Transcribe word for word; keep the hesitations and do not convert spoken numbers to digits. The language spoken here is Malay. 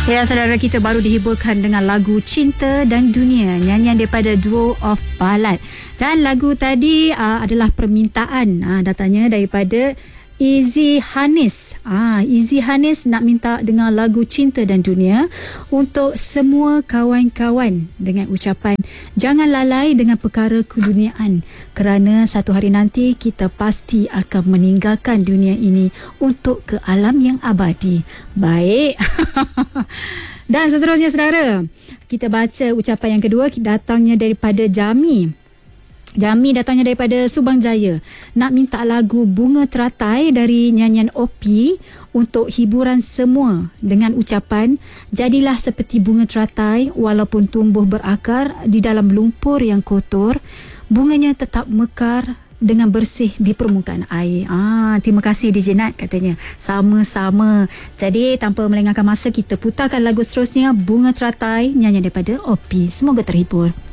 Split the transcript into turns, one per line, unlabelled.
Ya, saudara, kita baru dihiburkan dengan lagu Cinta dan Dunia, nyanyian daripada duo of Ballad. Dan lagu tadi uh, adalah permintaan uh, datangnya daripada Izzy Hanis. Ah, Izzy Hanis nak minta dengar lagu Cinta dan Dunia untuk semua kawan-kawan dengan ucapan jangan lalai dengan perkara keduniaan, kerana satu hari nanti kita pasti akan meninggalkan dunia ini untuk ke alam yang abadi. Baik. Dan seterusnya, saudara, kita baca ucapan yang kedua, datangnya daripada Jami. Jami datangnya daripada Subang Jaya, nak minta lagu Bunga Teratai dari nyanyian O P untuk hiburan semua dengan ucapan jadilah seperti bunga teratai, walaupun tumbuh berakar di dalam lumpur yang kotor, bunganya tetap mekar dengan bersih di permukaan air. Ah, terima kasih D J Nat, katanya. Sama-sama. Jadi tanpa melengahkan masa, kita putarkan lagu seterusnya, Bunga Teratai, nyanyian daripada O P. Semoga terhibur.